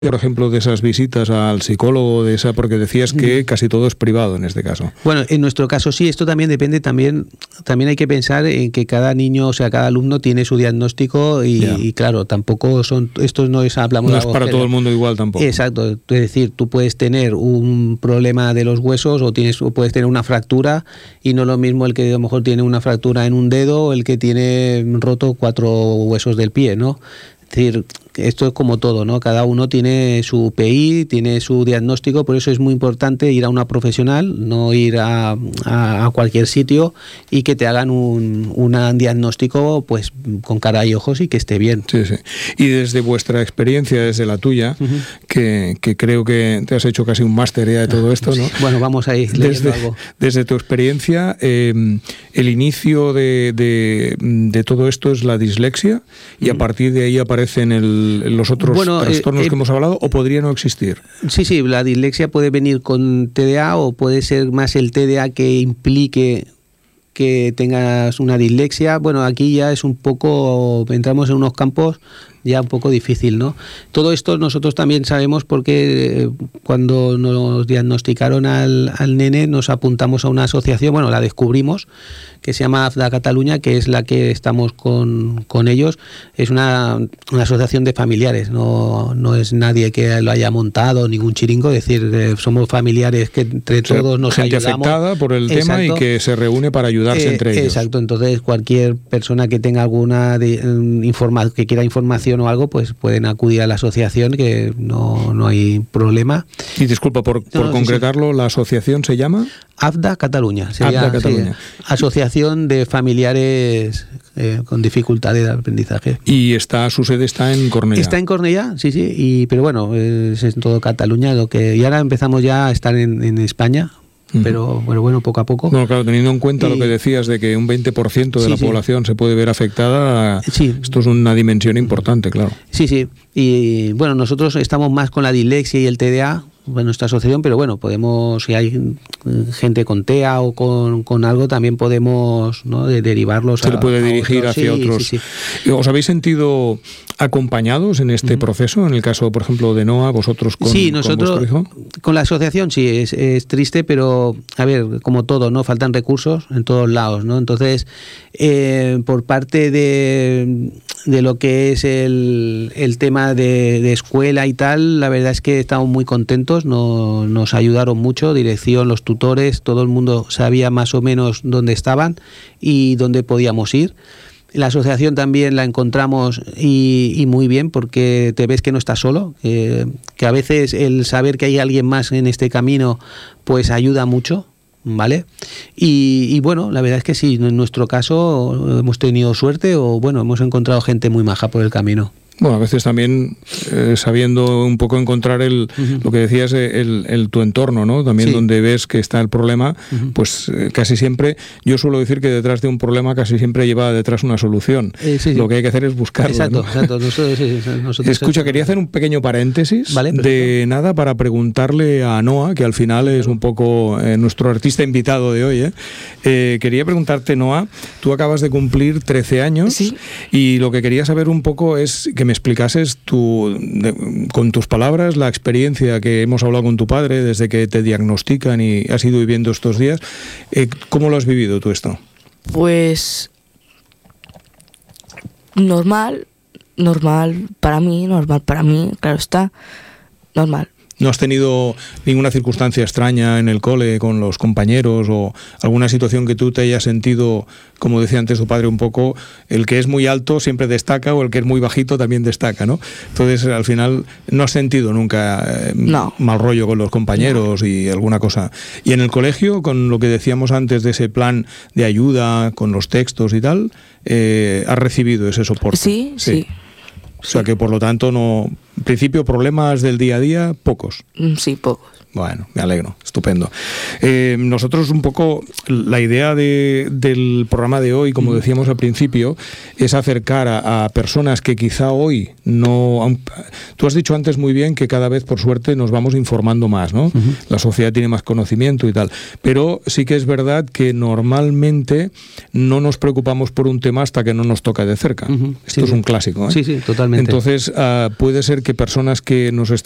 por ejemplo, de esas visitas al psicólogo, porque decías que casi todo es privado en este caso? Bueno, en nuestro caso sí, esto también depende, también hay que pensar en que cada niño, o sea, cada alumno tiene su diagnóstico y claro, tampoco esto no es, hablamos no de es para todo el mundo igual tampoco. Exacto, es decir, tú puedes tener un problema de los huesos o puedes tener una fractura y no es lo mismo el que a lo mejor tiene una fractura en un dedo o el que tiene roto 4 huesos del pie, ¿no? Es decir, esto es como todo, ¿no? Cada uno tiene su PI, tiene su diagnóstico, por eso es muy importante ir a una profesional, no ir a cualquier sitio y que te hagan un diagnóstico pues con cara y ojos y que esté bien. Sí, sí. Y desde vuestra experiencia, desde la tuya, que creo que te has hecho casi un máster ya de todo esto, ¿no? Bueno, vamos a ir leyendo algo. Desde tu experiencia, el inicio de todo esto es la dislexia y a partir de ahí aparecen los otros trastornos que hemos hablado, ¿o podría no existir? Sí, la dislexia puede venir con TDA o puede ser más el TDA que implique que tengas una dislexia. Bueno, aquí ya es un poco, entramos en unos campos ya un poco difícil, ¿no? Todo esto nosotros también sabemos porque cuando nos diagnosticaron al nene nos apuntamos a una asociación, bueno, la descubrimos, que se llama AFDA Cataluña, que es la que estamos con ellos. Es una asociación de familiares, no es nadie que lo haya montado, ningún chiringo, es decir, somos familiares que entre todos nos gente ayudamos. Afectada por el tema y que se reúne para ayudarse entre ellos. Exacto, entonces cualquier persona que tenga alguna que quiera información o algo, pues pueden acudir a la asociación, que no hay problema. Y disculpa, por concretarlo, ¿la asociación se llama? AFDA Cataluña. AFDA Cataluña. Asociación de Familiares con Dificultades de Aprendizaje. ¿Y su sede está en Cornellá? Está en Cornellá, sí, pero bueno, es en todo Cataluña, y ahora empezamos ya a estar en España. Pero bueno, poco a poco. No, claro, teniendo en cuenta lo que decías de que un 20% de la población se puede ver afectada, esto es una dimensión importante, claro. Sí, y bueno, nosotros estamos más con la dislexia y el TDA en nuestra asociación, pero bueno, podemos, si hay gente con TEA o con algo, también podemos, ¿no?, derivarlos. Se le puede dirigir hacia otros. Sí. ¿Os habéis sentido acompañados en este proceso? En el caso, por ejemplo, de Noa, vosotros con nosotros, con vuestro hijo. Con la asociación sí, es triste, pero a ver, como todo, ¿no? Faltan recursos en todos lados, ¿no? Entonces, por parte de lo que es el tema de escuela y tal, la verdad es que estamos muy contentos, nos ayudaron mucho, dirección, los tutores, todo el mundo sabía más o menos dónde estaban y dónde podíamos ir. La asociación también la encontramos y muy bien, porque te ves que no estás solo, que a veces el saber que hay alguien más en este camino pues ayuda mucho, ¿vale? Y bueno, la verdad es que sí, en nuestro caso hemos tenido suerte hemos encontrado gente muy maja por el camino. Bueno, a veces también sabiendo un poco encontrar lo que decías, tu entorno, ¿no? También donde ves que está el problema, pues casi siempre, yo suelo decir que detrás de un problema casi siempre lleva detrás una solución. Lo que hay que hacer es buscarlo. Exacto, ¿no? exacto. Nosotros Escucha, quería hacer un pequeño paréntesis para preguntarle a Noa, que al final es un poco nuestro artista invitado de hoy. Quería preguntarte, Noa, tú acabas de cumplir 13 años y lo que quería saber un poco es que me explicases con tus palabras la experiencia que hemos hablado con tu padre desde que te diagnostican y has ido viviendo estos días. ¿Cómo lo has vivido tú esto? Pues normal para mí, claro está, normal. ¿No has tenido ninguna circunstancia extraña en el cole con los compañeros o alguna situación que tú te hayas sentido, como decía antes tu padre, un poco, el que es muy alto siempre destaca o el que es muy bajito también destaca, ¿no? Entonces, al final, ¿no has sentido nunca mal rollo con los compañeros y alguna cosa? Y en el colegio, con lo que decíamos antes de ese plan de ayuda, con los textos y tal, ¿has recibido ese soporte? Sí. O sea que, por lo tanto, no, en principio, problemas del día a día, pocos. Sí, pocos. Bueno, me alegro, estupendo. Nosotros un poco, la idea del programa de hoy, como decíamos al principio, es acercar a personas que quizá hoy no... Tú has dicho antes muy bien que cada vez, por suerte, nos vamos informando más, ¿no? La sociedad tiene más conocimiento y tal. Pero sí que es verdad que normalmente no nos preocupamos por un tema hasta que no nos toca de cerca. Esto es un clásico, ¿eh? Sí, totalmente. Entonces, puede ser que personas que nos estén